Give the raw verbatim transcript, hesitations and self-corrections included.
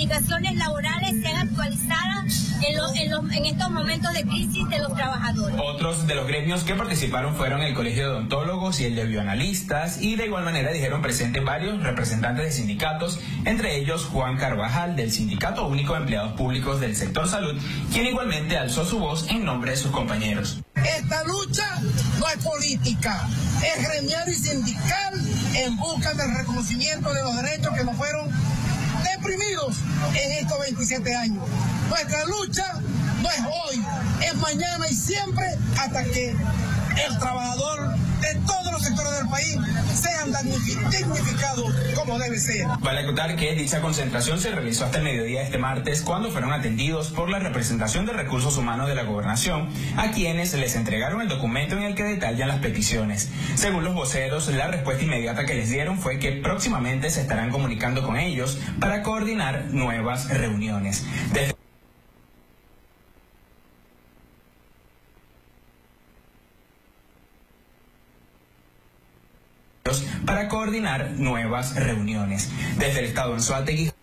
reivindicaciones laborales sean actualizadas en, lo, en, lo, en estos momentos de crisis de los trabajadores. Otros de los gremios que participaron fueron el Colegio de Odontólogos y el de Bioanalistas, y de igual manera dijeron presentes varios representantes de sindicatos, entre ellos Juan Carvajal del Sindicato Único de Empleados Públicos del Sector Salud, quien igualmente alzó su voz en nombre de sus compañeros. Esta lucha no es política, es gremial y sindical en busca del reconocimiento de los derechos que nos fueron deprimidos en estos veintisiete años. Nuestra lucha no es hoy, es mañana y siempre, hasta que el trabajador de todos los sectores del país sean dignificados como debe ser. Vale acotar que dicha concentración se realizó hasta el mediodía de este martes, cuando fueron atendidos por la representación de recursos humanos de la gobernación, a quienes les entregaron el documento en el que detallan las peticiones. Según los voceros, la respuesta inmediata que les dieron fue que próximamente se estarán comunicando con ellos para coordinar nuevas reuniones. Desde para coordinar nuevas reuniones. Desde el estado de Anzoátegui,